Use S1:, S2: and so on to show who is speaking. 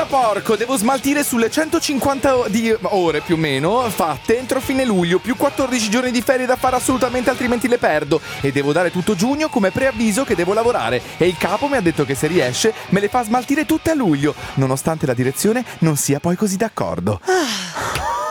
S1: porco, devo smaltire sulle 150 ore più o meno fatte entro fine luglio, più 14 giorni di ferie da fare assolutamente, altrimenti le perdo. E devo dare tutto giugno come preavviso che devo lavorare. E il capo mi ha detto che se riesce me le fa smaltire tutte a luglio, nonostante la direzione non sia poi così d'accordo.